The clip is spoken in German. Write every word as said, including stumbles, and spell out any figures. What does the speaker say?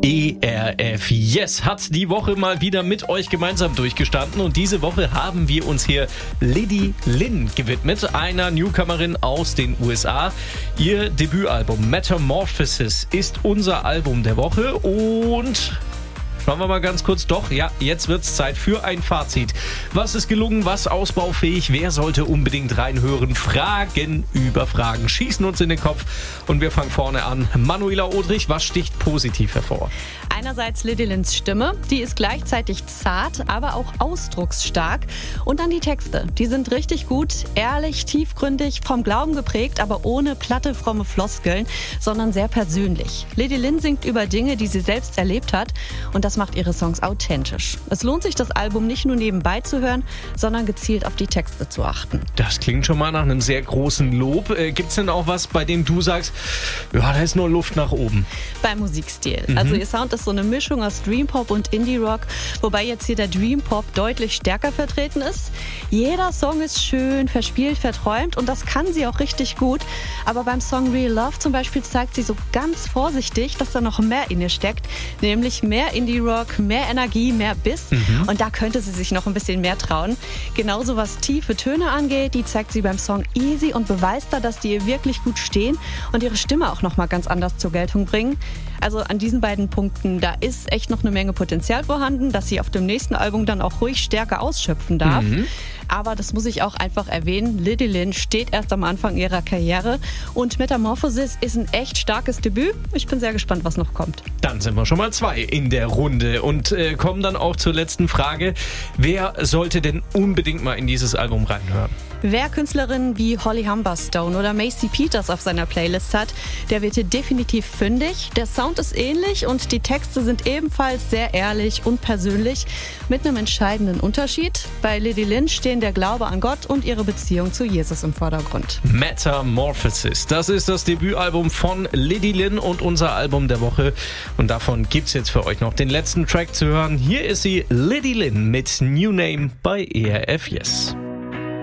E R F Yes hat die Woche mal wieder mit euch gemeinsam durchgestanden und diese Woche haben wir uns hier Lady Lynn gewidmet, einer Newcomerin aus den U S A. Ihr Debütalbum Metamorphosis ist unser Album der Woche und... Schauen wir mal ganz kurz. Doch, ja, jetzt wird's Zeit für ein Fazit. Was ist gelungen, was ausbaufähig? Wer sollte unbedingt reinhören? Fragen über Fragen schießen uns in den Kopf. Und wir fangen vorne an. Manuela Odrich, was sticht positiv hervor? Einerseits Lady Lynns Stimme, die ist gleichzeitig zart, aber auch ausdrucksstark. Und dann die Texte, die sind richtig gut, ehrlich, tiefgründig, vom Glauben geprägt, aber ohne platte, fromme Floskeln, sondern sehr persönlich. Lady Lynn singt über Dinge, die sie selbst erlebt hat und das macht ihre Songs authentisch. Es lohnt sich, das Album nicht nur nebenbei zu hören, sondern gezielt auf die Texte zu achten. Das klingt schon mal nach einem sehr großen Lob. Äh, gibt's denn auch was, bei dem du sagst, ja, da ist nur Luft nach oben? Beim Musikstil. Mhm. Also ihr Sound ist so eine Mischung aus Dreampop und Indie-Rock, wobei jetzt hier der Dreampop deutlich stärker vertreten ist. Jeder Song ist schön, verspielt, verträumt und das kann sie auch richtig gut. Aber beim Song Real Love zum Beispiel zeigt sie so ganz vorsichtig, dass da noch mehr in ihr steckt, nämlich mehr Indie-Rock, mehr Energie, mehr Biss. Mhm. Und da könnte sie sich noch ein bisschen mehr trauen. Genauso was tiefe Töne angeht, die zeigt sie beim Song Easy und beweist da, dass die ihr wirklich gut stehen und ihre Stimme auch noch mal ganz anders zur Geltung bringen. Also an diesen beiden Punkten, da ist echt noch eine Menge Potenzial vorhanden, dass sie auf dem nächsten Album dann auch ruhig stärker ausschöpfen darf. Mhm. Aber das muss ich auch einfach erwähnen, Lady Lynn steht erst am Anfang ihrer Karriere und Metamorphosis ist ein echt starkes Debüt. Ich bin sehr gespannt, was noch kommt. Dann sind wir schon mal zwei in der Runde und äh, kommen dann auch zur letzten Frage. Wer sollte denn unbedingt mal in dieses Album reinhören? Wer Künstlerinnen wie Holly Humberstone oder Macy Peters auf seiner Playlist hat, der wird hier definitiv fündig. Der Sound ist ähnlich und die Texte sind ebenfalls sehr ehrlich und persönlich mit einem entscheidenden Unterschied. Bei Lady Lynn stehen der Glaube an Gott und ihre Beziehung zu Jesus im Vordergrund. Metamorphosis, das ist das Debütalbum von Lady Lynn und unser Album der Woche. Und davon gibt's jetzt für euch noch den letzten Track zu hören. Hier ist sie, Lady Lynn mit New Name bei E R F Yes.